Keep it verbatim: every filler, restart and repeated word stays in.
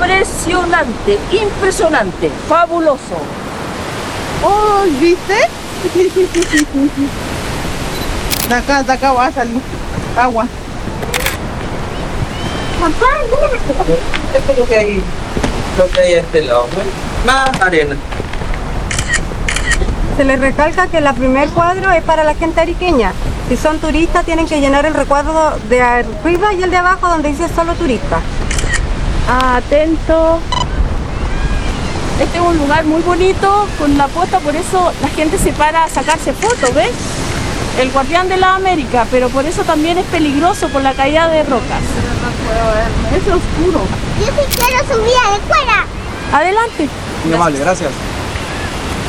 Impresionante, impresionante, fabuloso. Oh, ¿viste? De acá, de acá va a salir agua. Esto es lo que hay, lo que hay a este lado, ¿no? Más arena. Se les recalca que el primer cuadro es para la gente ariqueña. Si son turistas tienen que llenar el recuadro de arriba y el de abajo donde dice solo turista. Atento. Este es un lugar muy bonito con la posta, por eso la gente se para a sacarse fotos, ¿ves? El guardián de la América, pero por eso también es peligroso por la caída de rocas. Es oscuro. Yo sí quiero subir a la escuela. Adelante. Muy amable, gracias.